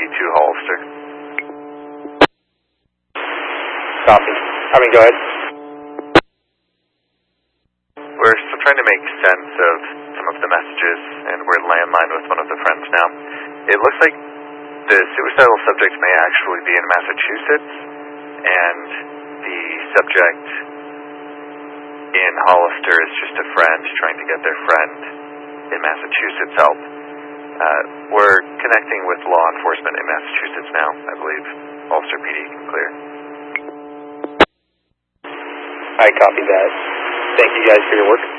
to Hollister. Copy. Go ahead. We're still trying to make sense of some of the messages, and we're landline with one of the friends now. It looks like the suicidal subject may actually be in Massachusetts, and the subject in Hollister is just a friend trying to get their friend in Massachusetts help. We're connecting with law enforcement in Massachusetts now, I believe. Hollister PD can clear. I copy that. Thank you guys for your work.